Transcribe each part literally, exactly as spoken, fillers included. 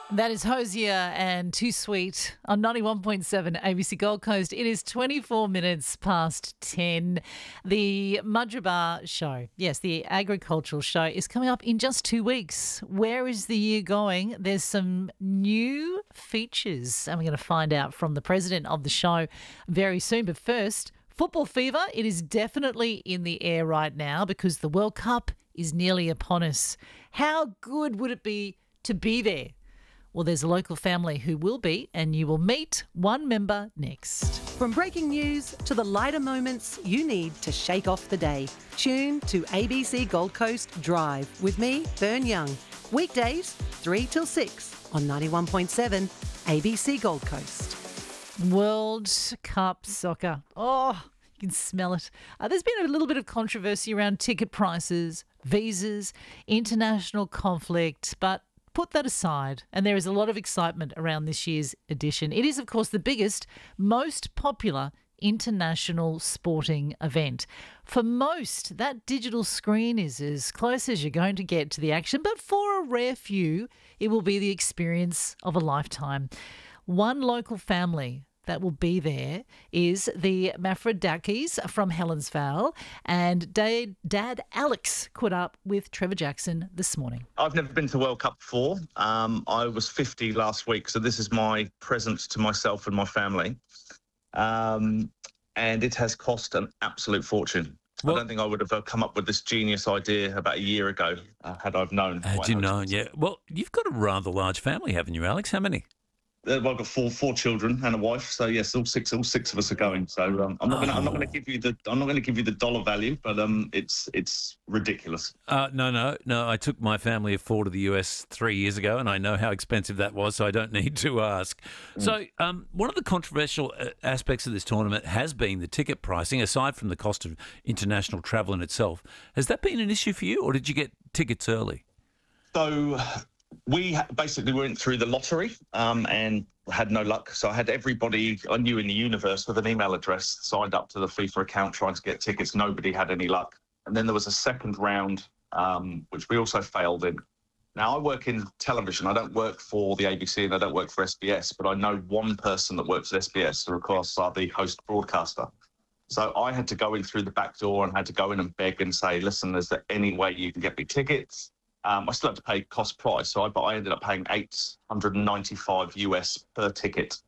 That is Hosier and Too Sweet on ninety-one point seven A B C Gold Coast. It is twenty-four minutes past ten. The Mudgeerbar show, yes, the agricultural show, is coming up in just two weeks. Where is the year going? There's some new features, and we're going to find out from the president of the show very soon. But first, football fever. It is definitely in the air right now because the World Cup is nearly upon us. How good would it be to be there? Well, there's a local family who will be, and you will meet one member next. From breaking news to the lighter moments you need to shake off the day. Tune to A B C Gold Coast Drive with me, Fern Young. Weekdays, three till six on ninety-one point seven A B C Gold Coast. World Cup soccer. Oh, you can smell it. Uh, there's been a little bit of controversy around ticket prices, visas, international conflict, but put that aside, and there is a lot of excitement around this year's edition. It is, of course, the biggest, most popular international sporting event. For most, that digital screen is as close as you're going to get to the action, but for a rare few, it will be the experience of a lifetime. One local family that will be there is the Mafrodakis from Helensvale, and Dad, Dad Alex caught up with Trevor Jackson this morning. I've never been to World Cup before. Um, I was fifty last week, so this is my present to myself and my family. Um, and it has cost an absolute fortune. Well, I don't think I would have come up with this genius idea about a year ago uh, had I've known. Had you known, yeah. Well, you've got a rather large family, haven't you, Alex? How many? Uh, well, I've got four four children and a wife, so yes, all six all six of us are going. So um, I'm not oh. going I'm not going to give you the I'm not going to give you the dollar value, but um, it's it's ridiculous. Uh, no, no, no. I took my family of four to the U S three years ago, and I know how expensive that was, so I don't need to ask. Mm. So um, one of the controversial aspects of this tournament has been the ticket pricing, aside from the cost of international travel in itself. Has that been an issue for you, or did you get tickets early? So. We basically went through the lottery um, and had no luck. So I had everybody I knew in the universe with an email address signed up to the FIFA account trying to get tickets. Nobody had any luck. And then there was a second round, um, which we also failed in. Now, I work in television. I don't work for the A B C and I don't work for S B S, but I know one person that works at S B S, who, of course, are the host broadcaster. So I had to go in through the back door and had to go in and beg and say, listen, is there any way you can get me tickets? Um, I still had to pay cost price, so I, but I ended up paying eight hundred ninety-five U S per ticket,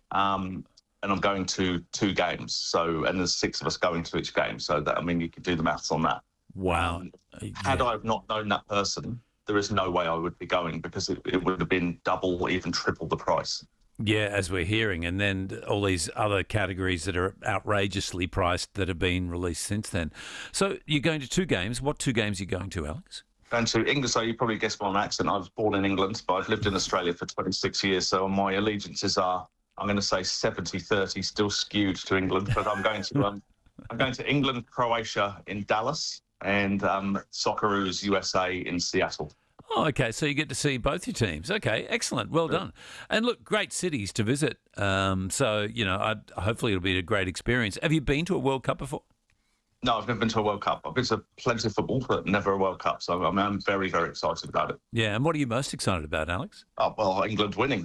um, and I'm going to two games. So, and there's six of us going to each game. So that I mean, you could do the maths on that. Wow! Um, had yeah. I have not known that person, there is no way I would be going because it, it would have been double, even triple the price. Yeah, as we're hearing, and then all these other categories that are outrageously priced that have been released since then. So you're going to two games. What two games are you going to, Alex? Going to England, so you probably guessed my accent. I was born in England, but I've lived in Australia for twenty-six years, so my allegiances are, I'm going to say seventy thirty, still skewed to England, but I'm going to um, I'm going to England, Croatia in Dallas, and um, Socceroos U S A in Seattle. Oh, okay, so you get to see both your teams. Okay, excellent, well done. And look, great cities to visit, um, so, you know, I'd, hopefully it'll be a great experience. Have you been to a World Cup before? No, I've never been to a World Cup. I've been to plenty of football, but never a World Cup. So I mean, I'm very, very excited about it. Yeah, and what are you most excited about, Alex? Oh, well, England winning.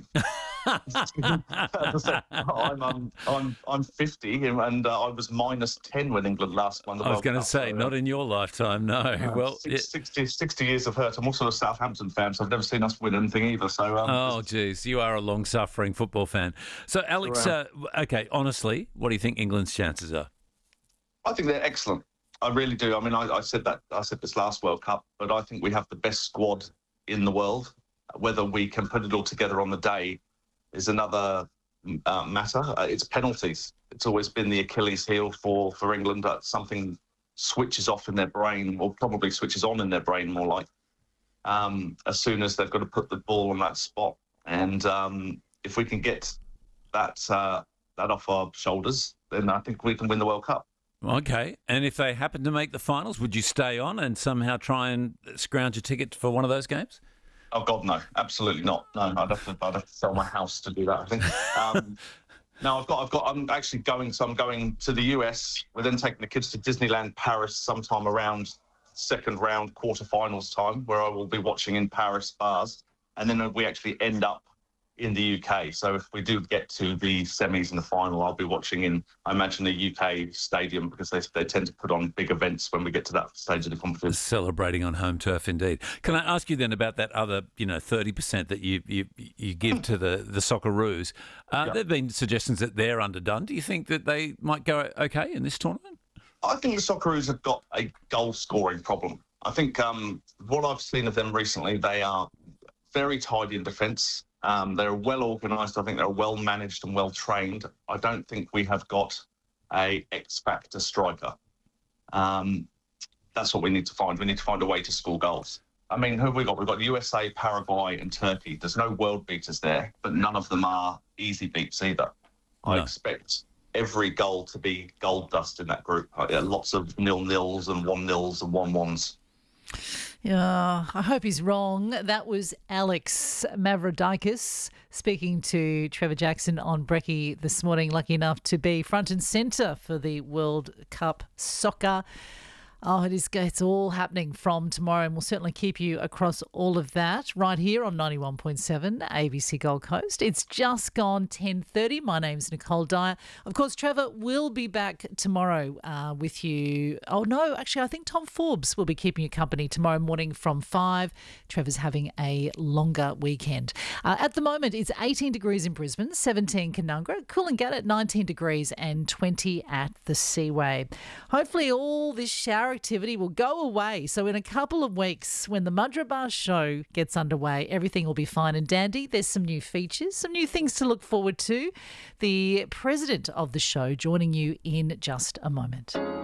I'm, um, I'm I'm fifty, and uh, I was minus ten when England last won the I was World going to Cup. say, so, not in your lifetime, no. Uh, well, six, it... sixty, sixty years of hurt. I'm also a Southampton fan, so I've never seen us win anything either. So, um, oh, geez, you are a long-suffering football fan. So, Alex, uh, okay, honestly, what do you think England's chances are? I think they're excellent. I really do. I mean, I, I said that. I said this last World Cup, but I think we have the best squad in the world. Whether we can put it all together on the day is another uh, matter. Uh, it's penalties. It's always been the Achilles heel for for England. That something switches off in their brain, or probably switches on in their brain, more like um, as soon as they've got to put the ball on that spot. And um, if we can get that uh, that off our shoulders, then I think we can win the World Cup. Okay, and if they happen to make the finals, would you stay on and somehow try and scrounge a ticket for one of those games? Oh, God, no, absolutely not. No, I'd have to, I'd have to sell my house to do that, I think. Um, no, I've got, I've got, I'm actually going, so I'm going to the U S. We're then taking the kids to Disneyland Paris sometime around second round quarterfinals time, where I will be watching in Paris bars. and then we actually end up in the U K. So if we do get to the semis and the final, I'll be watching in, I imagine, a U K stadium, because they, they tend to put on big events when we get to that stage of the competition. Celebrating on home turf, indeed. Can I ask you then about that other, you know, thirty percent that you you, you give to the, the Socceroos? Uh, Yeah. There have been suggestions that they're underdone. Do you think that they might go okay in this tournament? I think the Socceroos have got a goal-scoring problem. I think um, what I've seen of them recently, they are very tidy in defence. Um, they're well organised. I think they're well managed and well trained. I don't think we have got a X factor striker. Um, that's what we need to find. We need to find a way to score goals. I mean, who have we got? We've got U S A, Paraguay, and Turkey. There's no world beaters there, but none of them are easy beats either. I No. expect every goal to be gold dust in that group. Uh, yeah, lots of nil-nils and one-nils and one-ones. Yeah, I hope he's wrong. That was Alex Mavrodikis speaking to Trevor Jackson on Brekkie this morning, lucky enough to be front and centre for the World Cup Soccer. Oh, it is, it's all happening from tomorrow, and we'll certainly keep you across all of that right here on ninety-one point seven A B C Gold Coast. It's just gone ten thirty. My name's Nicole Dyer. Of course, Trevor will be back tomorrow uh, with you. Oh, no, actually, I think Tom Forbes will be keeping you company tomorrow morning from five. Trevor's having a longer weekend. Uh, at the moment, it's eighteen degrees in Brisbane, seventeen Canungra, Coolangatta at nineteen degrees and twenty at the Seaway. Hopefully all this shower activity will go away. So in a couple of weeks, when the Mudra Bar show gets underway, everything will be fine and dandy. There's some new features, some new things to look forward to. The president of the show joining you in just a moment.